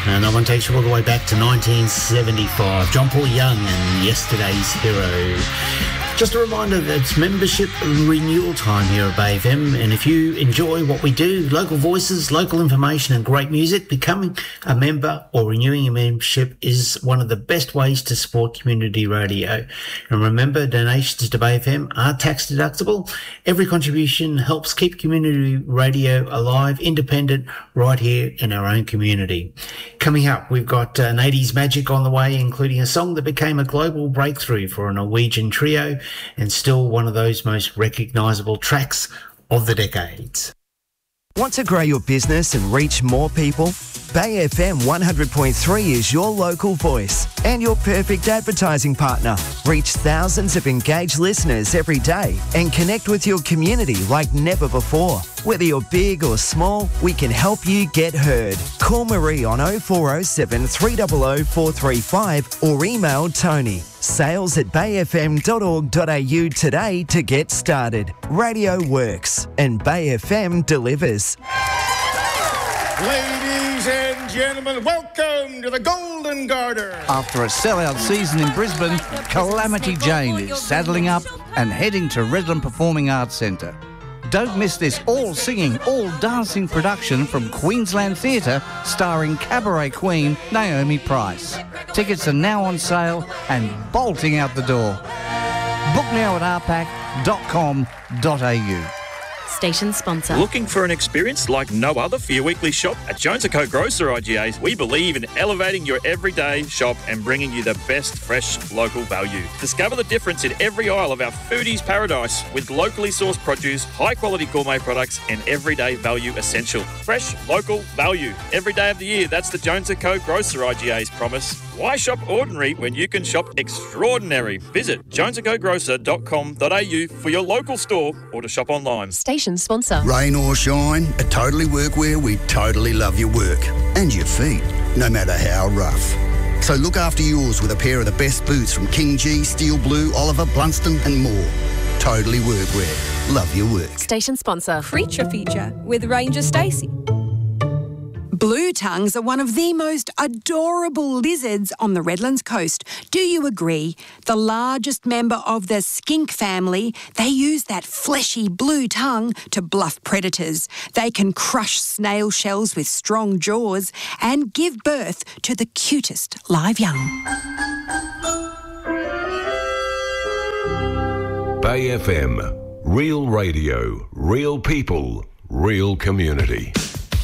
And that one takes you all the way back to 1975. John Paul Young and Yesterday's Hero. Just a reminder that it's membership renewal time here at Bay FM, and if you enjoy what we do, local voices, local information and great music, becoming a member or renewing your membership is one of the best ways to support community radio. And remember, donations to Bay FM are tax deductible. Every contribution helps keep community radio alive, independent, right here in our own community. Coming up, we've got an 80s magic on the way, including a song that became a global breakthrough for a Norwegian trio, and still one of those most recognisable tracks of the decades. Want to grow your business and reach more people? Bay FM 100.3 is your local voice and your perfect advertising partner. Reach thousands of engaged listeners every day and connect with your community like never before. Whether you're big or small, we can help you get heard. Call Marie on 0407 300 435 or email Tony. sales@bayfm.org.au today to get started. Radio works and Bay FM delivers. Ladies and gentlemen, welcome to the Golden Garter. After a sellout season in Brisbane, Calamity Jane is saddling up and heading to Redland Performing Arts Centre. Don't miss this all-singing, all-dancing production from Queensland Theatre starring cabaret queen Naomi Price. Tickets are now on sale and bolting out the door. Book now at rpac.com.au. Station sponsor. Looking for an experience like no other for your weekly shop? At Jones & Co Grocer IGAs, we believe in elevating your everyday shop and bringing you the best fresh local value. Discover the difference in every aisle of our foodies paradise with locally sourced produce, high-quality gourmet products and everyday value essential. Fresh, local value. Every day of the year, that's the Jones & Co Grocer IGA's promise. Why shop ordinary when you can shop extraordinary? Visit jonesandcogrocer.com.au for your local store or to shop online. Station sponsor. Rain or shine, at Totally Workwear, we totally love your work and your feet, no matter how rough. So look after yours with a pair of the best boots from King G, Steel Blue, Oliver, Blunston and more. Totally Workwear. Love your work. Station sponsor. Creature Feature with Ranger Stacey. Blue tongues are one of the most adorable lizards on the Redlands coast. Do you agree? The largest member of the skink family, they use that fleshy blue tongue to bluff predators. They can crush snail shells with strong jaws and give birth to the cutest live young. Bay FM, real radio, real people, real community.